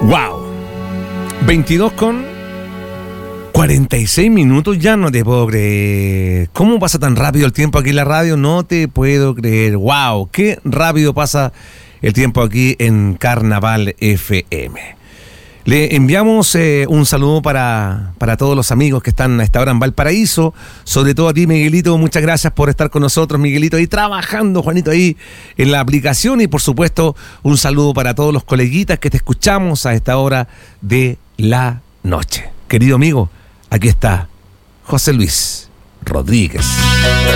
Wow. 22:46 ya, no te puedo creer. ¿Cómo pasa tan rápido el tiempo aquí en la radio? No te puedo creer. Wow, qué rápido pasa el tiempo aquí en Carnaval FM. Le enviamos un saludo para todos los amigos que están a esta hora en Valparaíso, sobre todo a ti, Miguelito. Muchas gracias por estar con nosotros, Miguelito, ahí trabajando, Juanito, ahí en la aplicación. Y por supuesto, un saludo para todos los coleguitas que te escuchamos a esta hora de la noche. Querido amigo, aquí está José Luis Rodríguez.